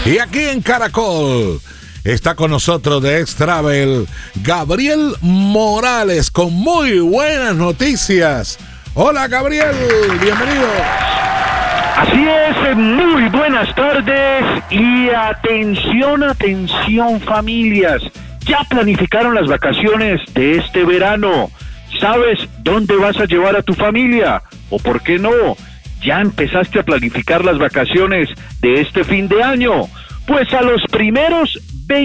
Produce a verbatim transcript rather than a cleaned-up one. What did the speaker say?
Y aquí en Caracol está con nosotros de X-Travel Gabriel Morales con muy buenas noticias. Hola Gabriel, bienvenido. Así es, muy buenas tardes y atención, atención familias. Ya planificaron las vacaciones de este verano. ¿Sabes dónde vas a llevar a tu familia? ¿O por qué no? ¿Ya empezaste a planificar las vacaciones de este fin de año? Pues a los primeros